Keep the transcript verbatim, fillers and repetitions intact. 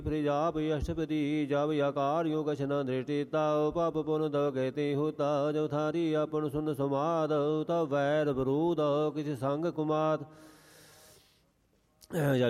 फिर जाप अष्टपति जब आकार योग छन दृष्टिता पाप पुन दव कहते होता जो थारी अपन सुन समाद तब वैर विरोध किसी संग कुमात